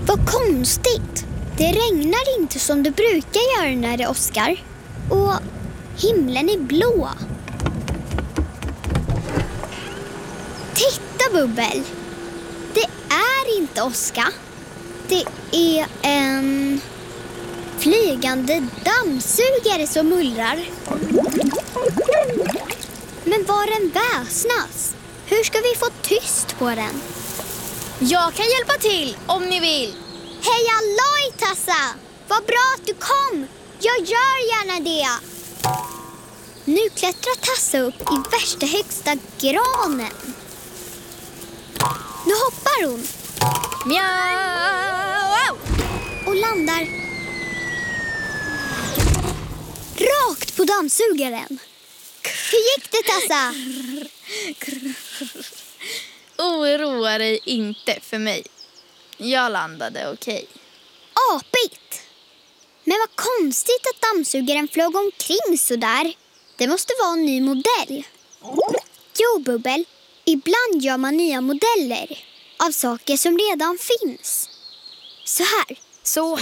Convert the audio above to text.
Vad konstigt. Det regnar inte som det brukar göra när det åskar. Och himlen är blå. Titta, Bubbel. Det är inte åska. Det är en flygande dammsugare som mullrar. Men var den väsnas? Hur ska vi få tyst på den? Jag kan hjälpa till om ni vill. Hej alloj, Tassa! Vad bra att du kom! Jag gör gärna det! Nu klättrar Tassa upp i värsta högsta granen. Nu hoppar hon. Mjau! Och landar rakt på dammsugaren. Hur gick det, Tassa? Oroa dig inte för mig. Jag landade okej. Apigt! Men vad konstigt att dammsugaren flög omkring så där. Det måste vara en ny modell. Jo, Bubbel. Ibland gör man nya modeller av saker som redan finns. Så här.